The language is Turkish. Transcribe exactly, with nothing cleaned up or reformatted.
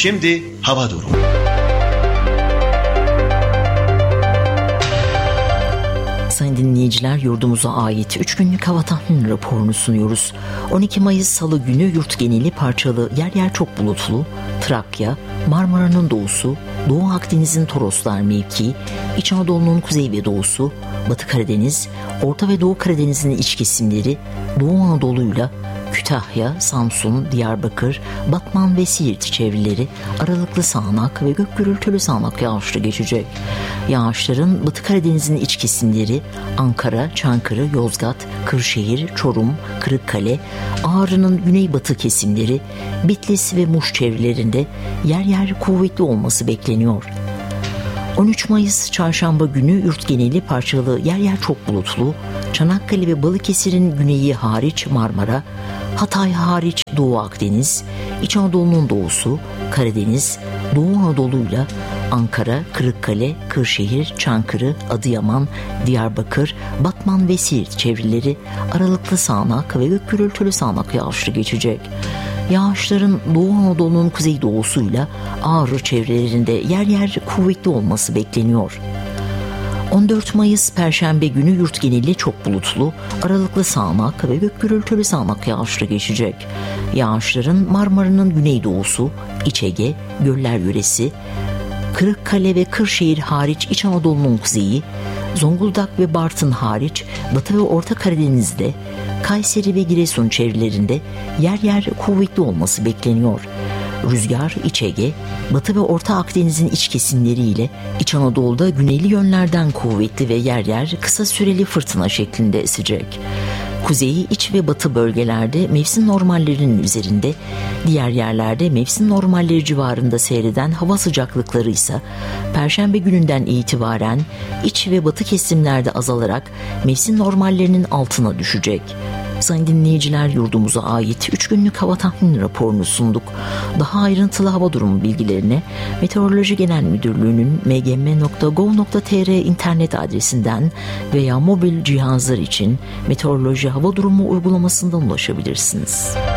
Şimdi hava durumu. Sayın dinleyiciler, yurdumuza ait üç günlük hava tahmin raporunu sunuyoruz. on iki Mayıs Salı günü yurt geneli parçalı, yer yer çok bulutlu, Trakya, Marmara'nın doğusu, Doğu Akdeniz'in Toroslar mevkii, İç Anadolu'nun kuzey ve doğusu, Batı Karadeniz, Orta ve Doğu Karadeniz'in iç kesimleri, Doğu Anadolu'yla Kütahya, Samsun, Diyarbakır, Batman ve Siirt çevreleri aralıklı sağanak ve gök gürültülü sağanak yağışlı geçecek. Yağışların Batı Karadeniz'in iç kesimleri Ankara, Çankırı, Yozgat, Kırşehir, Çorum, Kırıkkale, Ağrı'nın güneybatı kesimleri, Bitlis ve Muş çevrelerinde yer yer kuvvetli olması bekleniyor. on üç Mayıs Çarşamba günü yurt geneli parçalı, yer yer çok bulutlu, Çanakkale ve Balıkesir'in güneyi hariç Marmara, Hatay hariç Doğu Akdeniz, İç Anadolu'nun doğusu, Karadeniz, Doğu Anadolu'yla Ankara, Kırıkkale, Kırşehir, Çankırı, Adıyaman, Diyarbakır, Batman ve Siirt çevreleri aralıklı sağanak ve gök gürültülü sağanak yağışlı geçecek. Yağışların Doğu Anadolu'nun kuzeydoğusuyla Ağrı çevrelerinde yer yer kuvvetli olması bekleniyor. on dört Mayıs Perşembe günü yurt geneli çok bulutlu, aralıklı sağanak ve gök gürültülü sağanak yağışlı geçecek. Yağışların Marmara'nın güneydoğusu, İç Ege, Göller yöresi, Kırıkkale ve Kırşehir hariç İç Anadolu'nun kuzeyi, Zonguldak ve Bartın hariç Batı ve Orta Karadeniz'de, Kayseri ve Giresun çevrelerinde yer yer kuvvetli olması bekleniyor. Rüzgar İç Ege, Batı ve Orta Akdeniz'in iç kesimleriyle İç Anadolu'da güneyli yönlerden kuvvetli ve yer yer kısa süreli fırtına şeklinde esecek. Kuzeyi, iç ve batı bölgelerde mevsim normallerinin üzerinde, diğer yerlerde mevsim normalleri civarında seyreden hava sıcaklıkları ise Perşembe gününden itibaren iç ve batı kesimlerde azalarak mevsim normallerinin altına düşecek. Sayın dinleyiciler, yurdumuza ait üç günlük hava tahmin raporunu sunduk. Daha ayrıntılı hava durumu bilgilerine Meteoroloji Genel Müdürlüğü'nün m g m nokta gov nokta t r internet adresinden veya mobil cihazlar için Meteoroloji Hava Durumu uygulamasından ulaşabilirsiniz.